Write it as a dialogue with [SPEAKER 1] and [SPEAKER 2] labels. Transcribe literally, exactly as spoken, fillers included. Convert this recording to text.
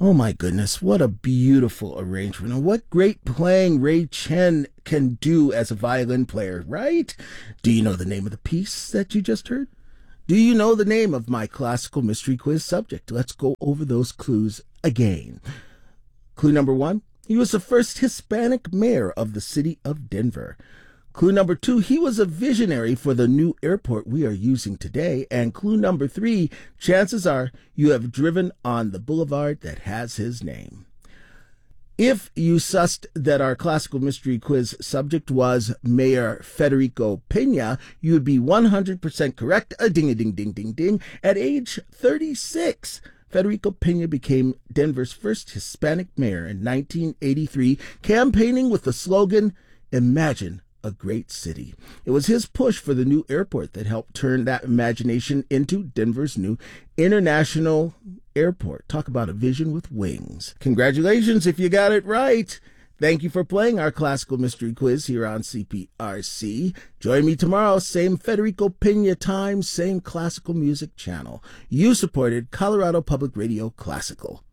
[SPEAKER 1] Oh my goodness, what a beautiful arrangement. And what great playing Ray Chen can do as a violin player, right? Do you know the name of the piece that you just heard? Do you know the name of my classical mystery quiz subject? Let's go over those clues again. Clue number one, he was the first Hispanic mayor of the city of Denver. Clue number two, he was a visionary for the new airport we are using today. And clue number three, chances are you have driven on the boulevard that has his name. If you sussed that our classical mystery quiz subject was Mayor Federico Pena, you would be one hundred percent correct. A ding-a-ding-ding-ding-ding. At age thirty-six, Federico Pena became Denver's first Hispanic mayor in nineteen eighty-three, campaigning with the slogan, "Imagine a great city." It was his push for the new airport that helped turn that imagination into Denver's new international airport. Talk about a vision with wings. Congratulations if you got it right. Thank you for playing our classical mystery quiz here on C P R C. Join me tomorrow, same Federico Pena time, same classical music channel. You supported Colorado Public Radio Classical.